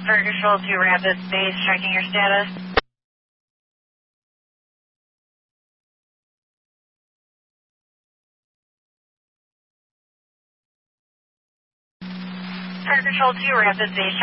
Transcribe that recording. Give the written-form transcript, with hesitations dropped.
Fire Control 2 Rapid Base, checking your status. Fire Control 2 Rapid Base.